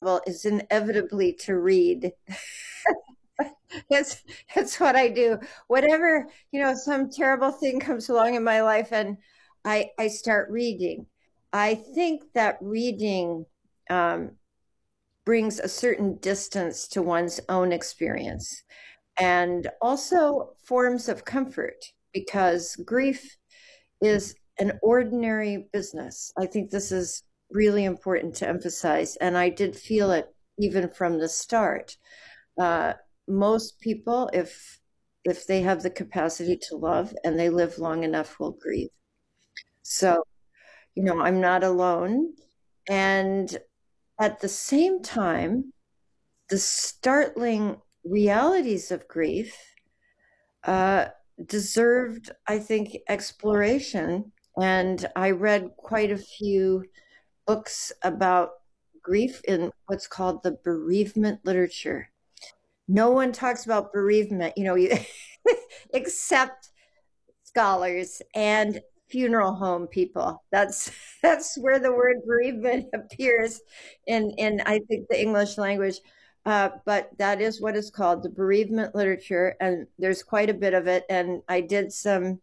level is inevitably to read. That's what I do. Whatever, some terrible thing comes along in my life and I start reading. I think that reading brings a certain distance to one's own experience and also forms of comfort, because grief is an ordinary business. I think this is really important to emphasize, and I did feel it even from the start. Most people, if they have the capacity to love and they live long enough, will grieve. So, I'm not alone. And at the same time, the startling realities of grief deserved, I think, exploration. And I read quite a few books about grief in what's called the bereavement literature. No one talks about bereavement, except scholars and funeral home people. That's where the word bereavement appears in I think the English language. But that is what is called the bereavement literature, and there's quite a bit of it. And I did some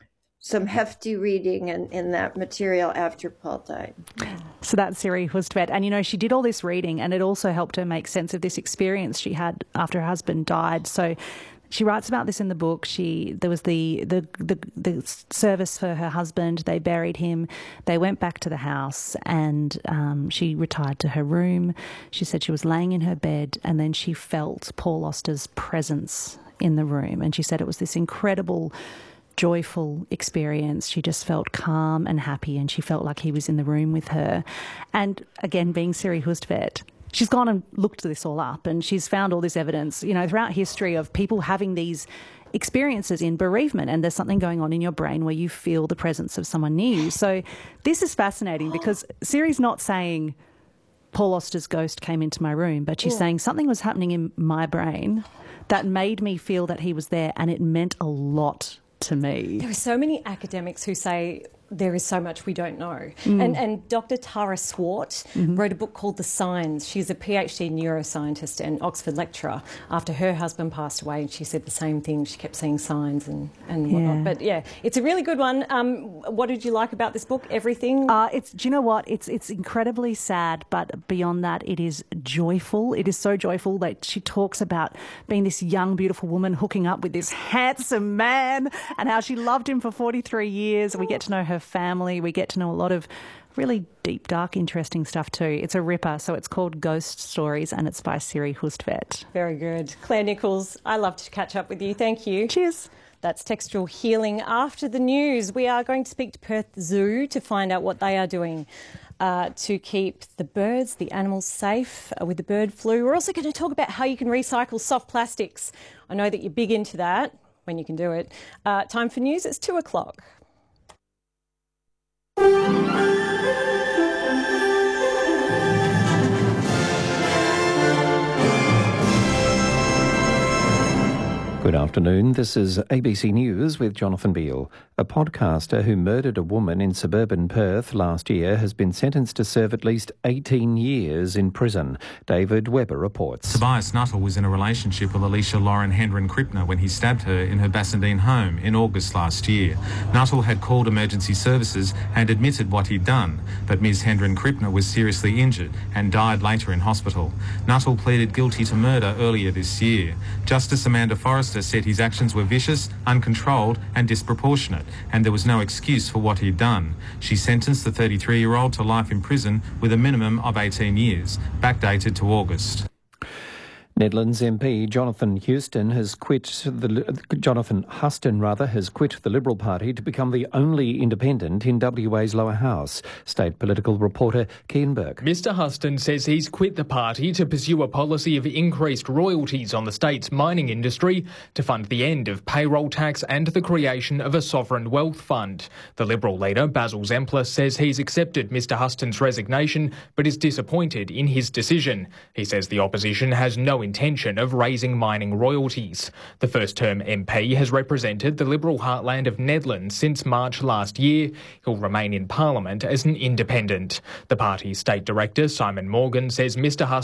hefty reading in that material after Paul died. So that's Siri Hustvedt. And, she did all this reading, and it also helped her make sense of this experience she had after her husband died. So she writes about this in the book. There was the service for her husband. They buried him. They went back to the house, and she retired to her room. She said she was laying in her bed, and then she felt Paul Auster's presence in the room. And she said it was this incredible, joyful experience. She just felt calm and happy, and she felt like he was in the room with her. And again, being Siri Hustvedt, she's gone and looked this all up, and she's found all this evidence, throughout history of people having these experiences in bereavement, and there's something going on in your brain where you feel the presence of someone near you. So this is fascinating because Siri's not saying Paul Auster's ghost came into my room, but she's saying something was happening in my brain that made me feel that he was there, and it meant a lot to me. There are so many academics who say there is so much we don't know. And Dr. Tara Swart wrote a book called The Signs. She's a PhD neuroscientist and Oxford lecturer after her husband passed away, and she said the same thing. She kept seeing signs and whatnot. But yeah, it's a really good one. What did you like about this book? Everything? Do you know what? It's incredibly sad, but beyond that, it is joyful. It is so joyful that she talks about being this young, beautiful woman hooking up with this handsome man and how she loved him for 43 years. We get to know her family. We get to know a lot of really deep, dark, interesting stuff too. It's a ripper. So it's called Ghost Stories, and it's by Siri Hustvedt. Very good. Claire Nichols, I love to catch up with you. Thank you. Cheers. That's Textual Healing. After the news, we are going to speak to Perth Zoo to find out what they are doing to keep the birds, the animals safe with the bird flu. We're also going to talk about how you can recycle soft plastics. I know that you're big into that when you can do it. Time for news. It's 2:00. Good afternoon. This is ABC News with Jonathan Beale. A podcaster who murdered a woman in suburban Perth last year has been sentenced to serve at least 18 years in prison. David Webber reports. Tobias Nuttall was in a relationship with Alicia Lauren Hendren Krippner when he stabbed her in her Bassendean home in August last year. Nuttall had called emergency services and admitted what he'd done, but Ms Hendren Krippner was seriously injured and died later in hospital. Nuttall pleaded guilty to murder earlier this year. Justice Amanda Forrester said his actions were vicious, uncontrolled and disproportionate, and there was no excuse for what he'd done. She sentenced the 33-year-old to life in prison with a minimum of 18 years, backdated to August. Nedlands MP Jonathan Huston has quit the Liberal Party to become the only independent in WA's lower house. State political reporter Kean Burke. Mr Huston says he's quit the party to pursue a policy of increased royalties on the state's mining industry to fund the end of payroll tax and the creation of a sovereign wealth fund. The Liberal leader, Basil Zemplis, says he's accepted Mr Huston's resignation but is disappointed in his decision. He says the opposition has no intention of raising mining royalties. The first-term MP has represented the Liberal heartland of Nedlands since March last year. He'll remain in Parliament as an independent. The party's state director, Simon Morgan, says Mr Huston